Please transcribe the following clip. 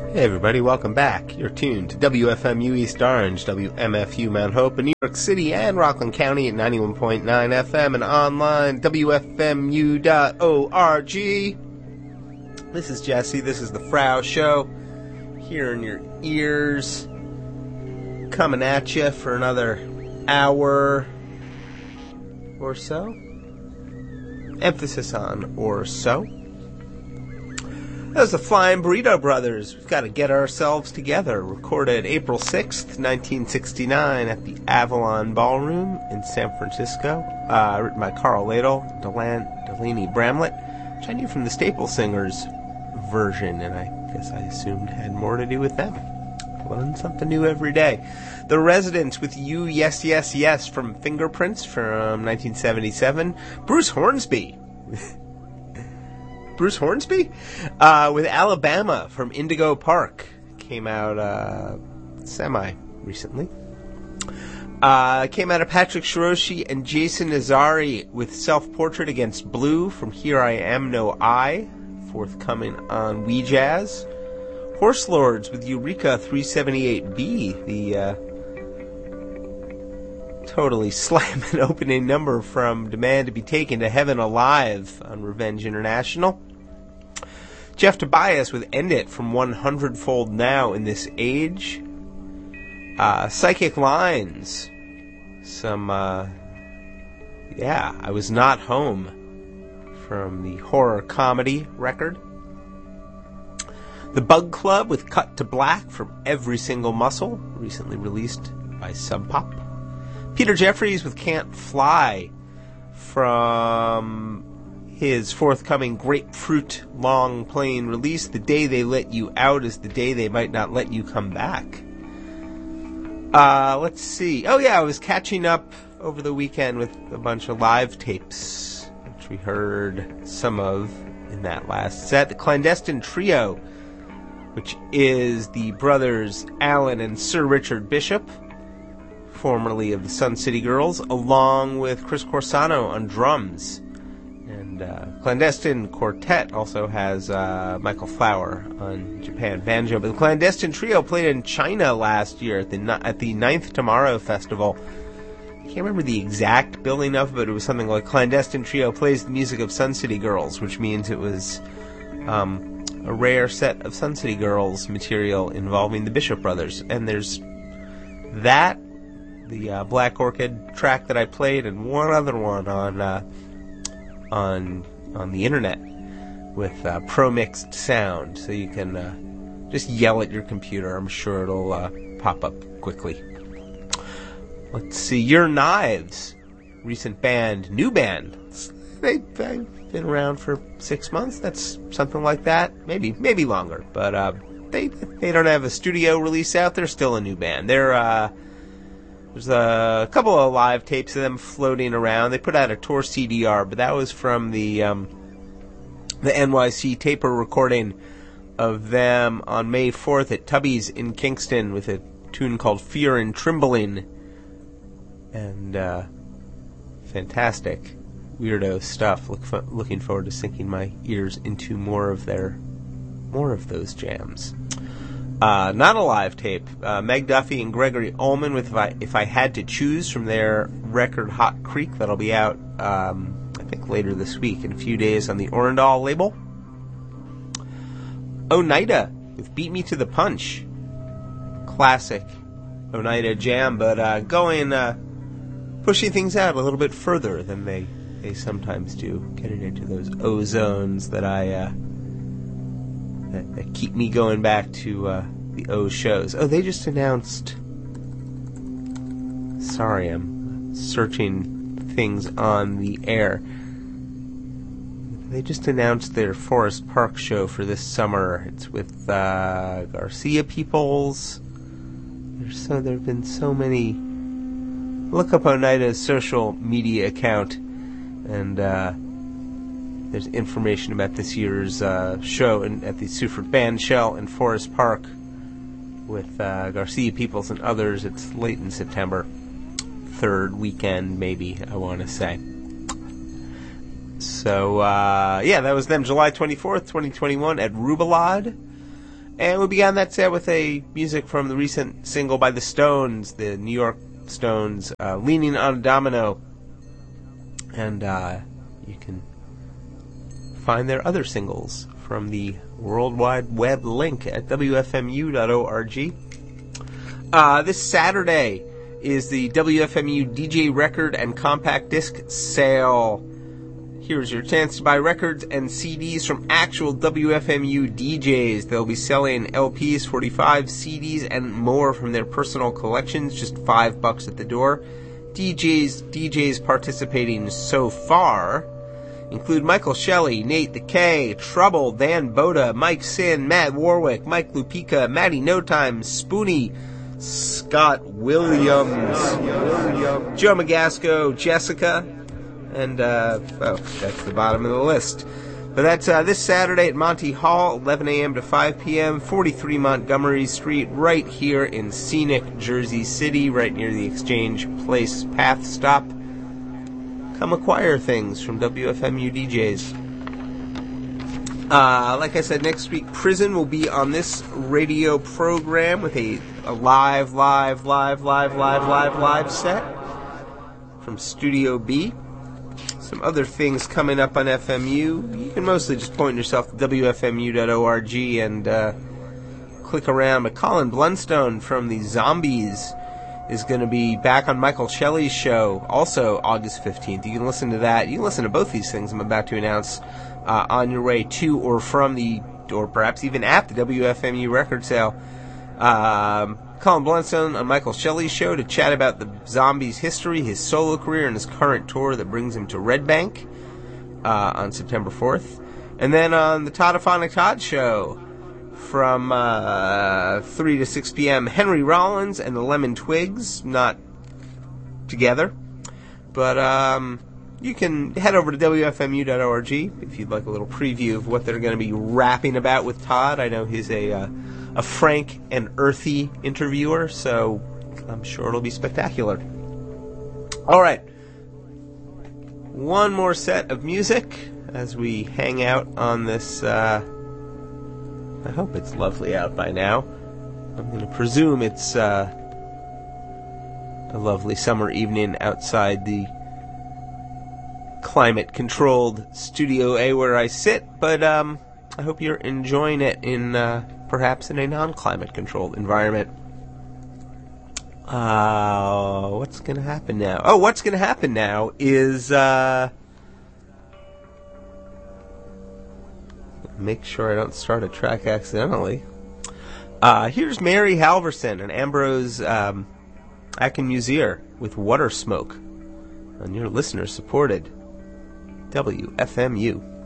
Hey everybody, welcome back. You're tuned to WFMU East Orange, WMFU Mount Hope in New York City and Rockland County at 91.9 FM and online, WFMU.org. This is Jesse, this is the Frau Show, here in your ears, coming at you for another hour or so. Emphasis on or so. That was the Flying Burrito Brothers. We've got to get ourselves together. Recorded April 6th, 1969 at the Avalon Ballroom in San Francisco. Written by Carl Ladle, Delaney Bramlett, which I knew from the Staple Singers version, and I guess I assumed had more to do with them. Learn something new every day. The Residents with You, Yes, Yes, Yes from Fingerprints from 1977. Bruce Hornsby. Bruce Hornsby? With Alabama from Indigo Park. Came out semi-recently. Came out of Patrick Shiroshi and Jason Nazari with Self-Portrait Against Blue from Here I Am No I, forthcoming on We Jazz. Horse Lords with Eureka 378B, the totally slamming opening number from Demand to Be Taken to Heaven Alive on Revenge International. Jeff Tobias with End It from 100-Fold Now in This Age. Psychic Lines. I Was Not Home from the horror comedy record. The Bug Club with Cut to Black from Every Single Muscle, recently released by Sub Pop. Peter Jeffries with Can't Fly from his forthcoming Grapefruit long playing release. The Day They Let You Out is the day they might not let you come back. Let's see. Oh yeah, I was catching up over the weekend with a bunch of live tapes, which we heard some of in that last set. The Clandestine Trio, which is the brothers Alan and Sir Richard Bishop, formerly of the Sun City Girls, along with Chris Corsano on drums. And Clandestine Quartet also has Michael Flower on Japan banjo. But the Clandestine Trio played in China last year at the Ninth Tomorrow Festival. I can't remember the exact billing of it, but it was something like Clandestine Trio plays the music of Sun City Girls, which means it was a rare set of Sun City Girls material involving the Bishop Brothers. And there's that, the Black Orchid track that I played, and one other one on the internet with pro-mixed sound, so you can just yell at your computer. I'm sure it'll pop up quickly. Let's see. Your Knives, recent band, new band. They've been around for 6 months. That's something like that. Maybe longer. But they don't have a studio release out. They're still a new band. There's a couple of live tapes of them floating around. They put out a tour CDR, but that was from the NYC taper recording of them on May 4th at Tubby's in Kingston with a tune called Fear and Trembling. And fantastic weirdo stuff. Looking forward to sinking my ears into more of those jams. Not a live tape. Meg Duffy and Gregory Ullman with If I Had to Choose from their record Hot Creek. That'll be out, I think, later this week, in a few days on the Orendal label. Oneida with Beat Me to the Punch. Classic Oneida jam, but pushing things out a little bit further than they sometimes do. Getting into those O-zones that that keep me going back to the O shows. Oh, they just announced... Sorry, I'm searching things on the air. They just announced their Forest Park show for this summer. It's with Garcia Peoples. There have been so many... Look up Oneida's social media account, and there's information about this year's show at the Suffolk Band Shell in Forest Park with Garcia Peoples and others. It's late in September. Third weekend, maybe, I want to say. So, that was them, July 24th, 2021 at Rubalade. And we began that set with a music from the recent single by the Stones, the New York Stones, Leaning on a Domino. And you can find their other singles from the World Wide Web link at wfmu.org. This Saturday is the WFMU DJ record and compact disc sale. Here's your chance to buy records and CDs from actual WFMU DJs. They'll be selling LPs, 45 CDs, and more from their personal collections, just $5 at the door. DJs participating so far include Michael Shelley, Nate the K, Trouble, Dan Boda, Mike Sin, Matt Warwick, Mike Lupica, Matty No Time, Spoonie, Scott Williams, Joe Magasco, Jessica, and, that's the bottom of the list. But that's this Saturday at Monty Hall, 11 a.m. to 5 p.m., 43 Montgomery Street, right here in scenic Jersey City, right near the Exchange Place Path Stop. Come acquire things from WFMU DJs. Like I said, next week, Prison will be on this radio program with a live set from Studio B. Some other things coming up on FMU. You can mostly just point yourself to wfmu.org and click around. But Colin Blunstone from the Zombies is going to be back on Michael Shelley's show, also August 15th. You can listen to that. You can listen to both these things I'm about to announce on your way to or from or perhaps even at the WFMU record sale. Colin Blunstone on Michael Shelley's show to chat about the Zombies' history, his solo career, and his current tour that brings him to Red Bank on September 4th. And then on the Toddophonic Todd show from 3 to 6 p.m., Henry Rollins and the Lemon Twigs, not together. But you can head over to wfmu.org if you'd like a little preview of what they're going to be rapping about with Todd. I know he's a frank and earthy interviewer, so I'm sure it'll be spectacular. All right. One more set of music as we hang out on this, I hope it's lovely out by now. I'm going to presume it's a lovely summer evening outside the climate-controlled Studio A where I sit, but I hope you're enjoying it in perhaps in a non-climate controlled environment. What's going to happen now? Oh, what's going to happen now is make sure I don't start a track accidentally. Here's Mary Halverson and Ambrose Akinmusier with Water Smoke on your listener-supported WFMU.